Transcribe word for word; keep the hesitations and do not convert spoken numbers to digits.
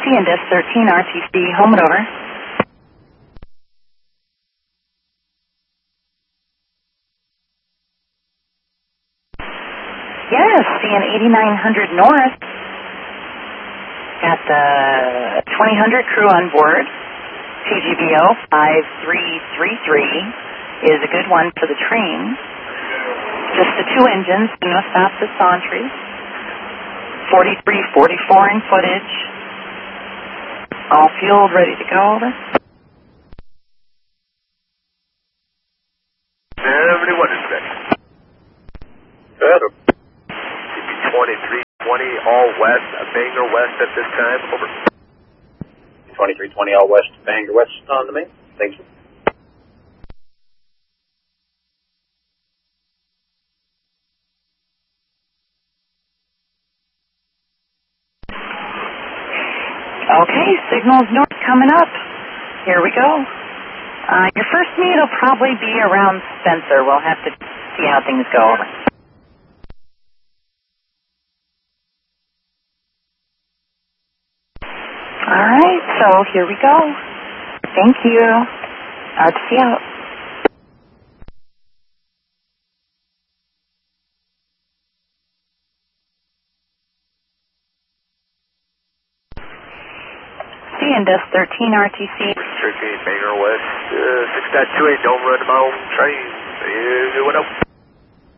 and S thirteen R T C, home and over. Yes, C N eighty-nine hundred north. Got the twenty hundred crew on board. T G B O five three three three is a good one for the train. Just the two engines, no stops at Santry. forty-three forty-four in footage. All fueled, ready to go. Over. seventy-one is good. Good. twenty-three twenty all west, Bangor west at this time, over. twenty-three twenty all west, Bangor west on the main. Thank you. Okay, signals north coming up. Here we go. Uh, your first meet will probably be around Spencer. We'll have to see how things go. Over. All right, so here we go. Thank you. R T C out. C and S thirteen R T C. thirteen Bangor west, uh, six point two eight, don't run my own train. Uh, what up?